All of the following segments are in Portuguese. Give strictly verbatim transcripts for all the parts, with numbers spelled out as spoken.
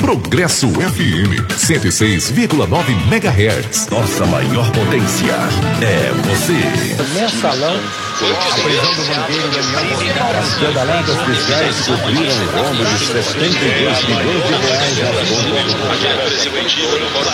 Progresso F M cento e seis vírgula nove megahertz. Nossa maior potência é você. Mensalão, a prisão do banqueiro Daniel As pedaladas fiscais cobriram o rombo de setenta e dois milhões de reais.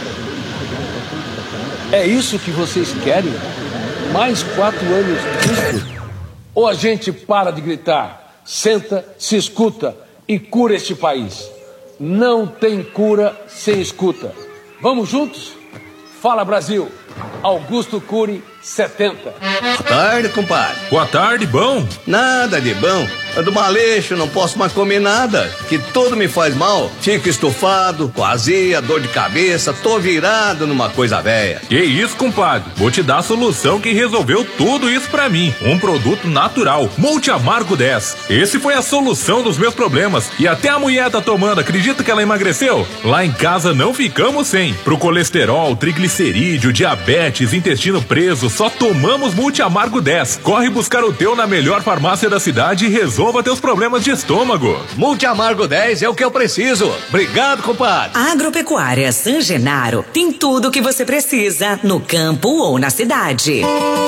É isso que vocês querem? Mais quatro anos disso? Ou a gente para de gritar, senta, se escuta e cura este país? Não tem cura sem escuta. Vamos juntos? Fala, Brasil! Augusto Cury, setenta. Boa tarde, compadre. Boa tarde, bom? Nada de bom. Ando maleixo, não posso mais comer nada, que tudo me faz mal. Fico estufado, com azia, dor de cabeça, tô virado numa coisa velha. Que isso, compadre? Vou te dar a solução que resolveu tudo isso pra mim. Um produto natural, Multi Amargo dez. Esse foi a solução dos meus problemas. E até a mulher tá tomando, acredita que ela emagreceu? Lá em casa não ficamos sem. Pro colesterol, triglicerídeo, diabetes, intestino preso, só tomamos Multi Amargo dez. Corre buscar o teu na melhor farmácia da cidade e resolva teus problemas de estômago. Multi Amargo dez é o que eu preciso. Obrigado, compadre. Agropecuária San Genaro tem tudo o que você precisa no campo ou na cidade.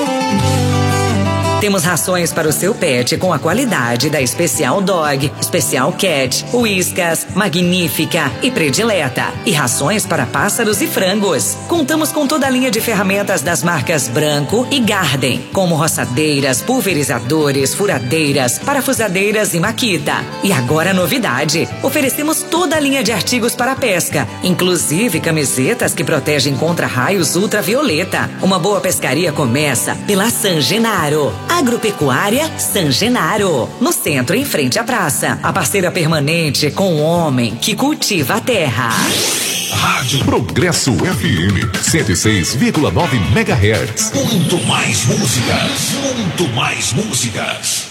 Temos rações para o seu pet com a qualidade da Especial Dog, Especial Cat, Whiskas, Magnífica e Predileta. E rações para pássaros e frangos. Contamos com toda a linha de ferramentas das marcas Branco e Garden, como roçadeiras, pulverizadores, furadeiras, parafusadeiras e Makita. E agora a novidade, oferecemos toda a linha de artigos para pesca, inclusive camisetas que protegem contra raios ultravioleta. Uma boa pescaria começa pela San Genaro. Agropecuária San Genaro, no centro, em frente à praça. A parceira permanente com o homem que cultiva a terra. Rádio Progresso F M cento e seis vírgula nove megahertz. Muito mais músicas, muito mais músicas.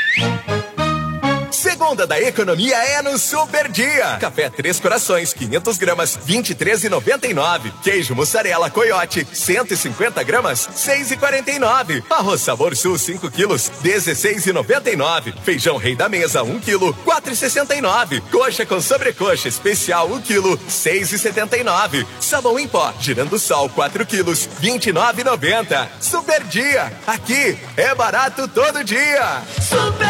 Segunda da economia é no Super Dia. Café Três Corações, quinhentas gramas, vinte e três reais e noventa e nove. Queijo mussarela Coiote, cento e cinquenta gramas, seis reais e quarenta e nove. Arroz Sabor Sul, cinco quilos, dezesseis reais e noventa e nove. Feijão Rei da Mesa, um quilo, quatro reais e sessenta e nove. Coxa com sobrecoxa especial, um quilo, seis reais e setenta e nove. Sabão em pó, Girando Sol, quatro quilos, vinte e nove reais e noventa. Super Dia, aqui é barato todo dia. Super